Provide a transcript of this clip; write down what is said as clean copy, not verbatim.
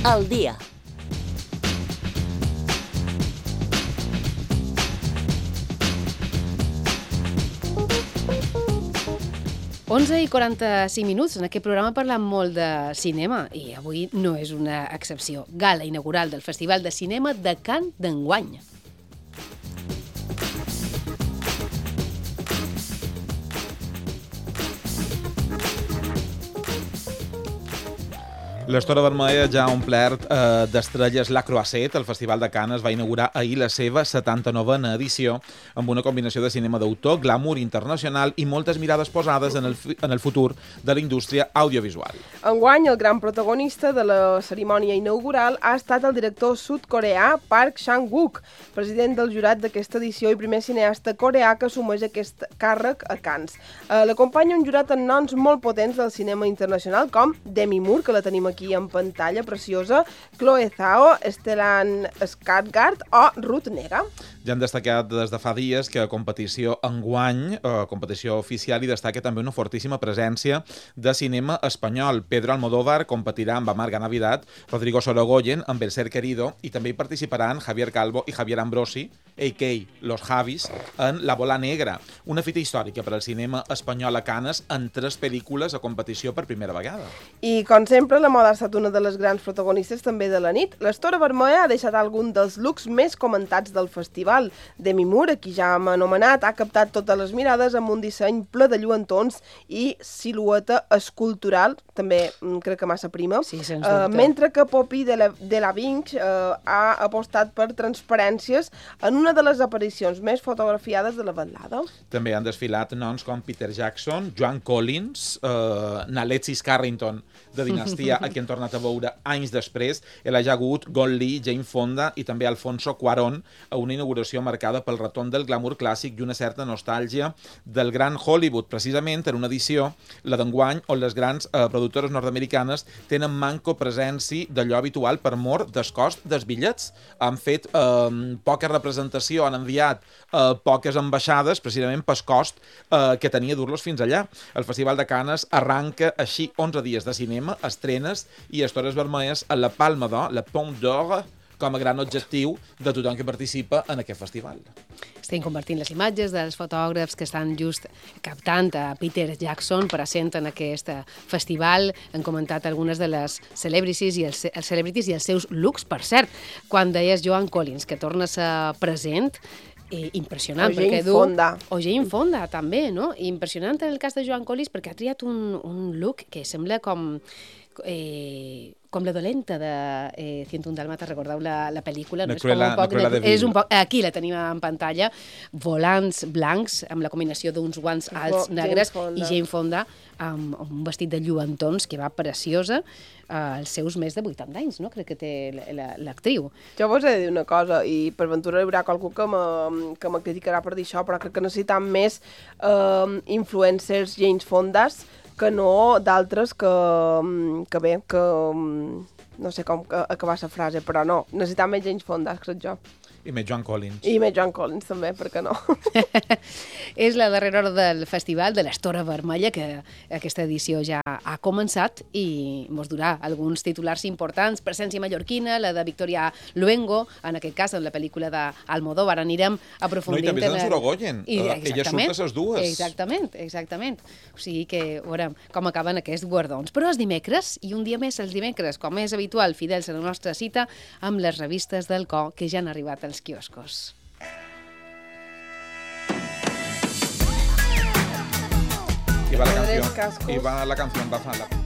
al dia. i 45 minuts. En aquest programa parlam molt de cinema i avui no és una excepció. Gala inaugural del Festival de Cinema de Cannes d'enguany. L'Estora Vermella ja ha omplert d'estrelles La Croisette. El Festival de Cannes va inaugurar ahir la seva 79a edició amb una combinació de cinema d'autor, glamour internacional i moltes mirades posades en el futur de la indústria audiovisual. Enguany, el gran protagonista de la cerimònia inaugural ha estat el director sud-coreà Park Chan-wook, president del jurat d'aquesta edició i primer cineasta coreà que assumeix aquest càrrec a Cannes. L'acompanya un jurat amb noms molt potents del cinema internacional com Demi Moore, que la tenim aquí en pantalla, preciosa, Chloe Zhao, Stellan Skarsgård o Ruth Negga. Ja han destacat des de fa dies que a competició enguany, competició oficial, hi destaca també una fortíssima presència de cinema espanyol. Pedro Almodóvar competirà amb Amarga Navidad, Rodrigo Sorogoyen amb El ser querido i també hi participaran Javier Calvo i Javier Ambrosi, a.k.a. Los Javis, en La bola negra, una fita històrica per al cinema espanyol a Cannes en 3 pel·lícules a competició per primera vegada. I, com sempre, la moda ha estat una de les grans protagonistes també de la nit. L'Estora Vermella ha deixat algun dels looks més comentats del festival. Demi Moore, qui ja hem anomenat, ha captat totes les mirades amb un disseny ple de lluentons i silueta escultural, també crec que massa prima, sí, sens dubte. Mentre que Poppy de la Vinch ha apostat per transparències en una de les aparicions més fotografiades de la vetllada. També han desfilat noms com Peter Jackson, Joan Collins, Alexis Carrington, de Dinastia, a qui han tornat a veure anys després, Elijah Wood, Gong Li, Jane Fonda i també Alfonso Cuarón, a una inauguració marcada pel retorn del glamour clàssic i una certa nostàlgia del gran Hollywood, precisament en una edició, la d'enguany, on les grans productores nord-americanes tenen manco presència d'allò habitual per mor del cost dels bitllets. Han fet poca representació, han enviat poques ambaixades, precisament pel cost que tenia dur-los fins allà. El Festival de Cannes arranca així 11 dies de cinema, estrenes i estores vermelles a la Palma d'Or, la Palme d'Or, com a gran objectiu de tothom que participa en aquest festival. Estem convertint les imatges dels fotògrafs que estan just captant a Peter Jackson present en aquest festival. Han comentat algunes de les celebrities i els seus looks. Per cert, quan deies Joan Collins, que torna a ser present, impressionant. O Jane Fonda. O Jane Fonda, també, no? Impressionant en el cas de Joan Collins perquè ha triat un look que sembla com la dolenta de 101 Dálmatas, recordeu la pel·lícula? No? És un poc, aquí la tenim en pantalla, volants blancs amb la combinació d'uns guants alts negres i Jane Fonda amb un vestit de lluentons que va preciosa als seus més de 80 anys, no? Crec que té l'actriu. Jo vos he de dir una cosa, i per ventura hi haurà qualcú que me criticarà per dir això, però crec que necessitem més influencers Jane Fondas que no d'altres que no sé com acabar la frase, però no, necessitam més James Fonda, crec jo. I més Joan Collins. I més Joan Collins, també, per què no? És la darrera hora del festival de l'Estora Vermella, que aquesta edició ja ha començat i ens durà alguns titulars importants. Presència mallorquina, la de Victoria Luengo, en aquest cas, en la pel·lícula d'Almodóvar. Anirem aprofundint. No, i també és en Sorogoyen. Ella surt a les dues. Exactament. O sigui que veurem com acaben aquests guardons. Però és dimecres, i un dia més els dimecres, com és habitual, fidels a la nostra cita, amb les revistes del Co, que ja han arribat als quioscos. Y va la canción, Rafa.